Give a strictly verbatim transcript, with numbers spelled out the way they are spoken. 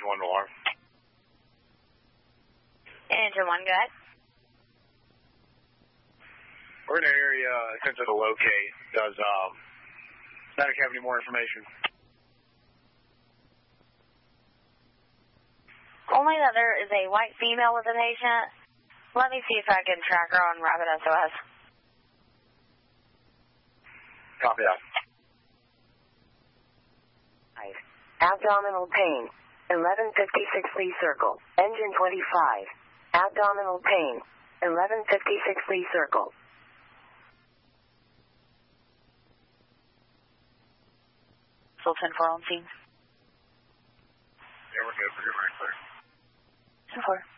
one to alarm. Engine one, go ahead. We're in an area attempting to locate. Does um, Medic have any more information? Only that there is a white female with the patient. Let me see if I can track her on Rapid S O S. Copy that. Abdominal pain. eleven fifty-six Lee Circle. Engine twenty-five. Abdominal pain. eleven fifty-six Lee Circle. Full ten four on scene. Yeah, we're good. We're good right there. ten four.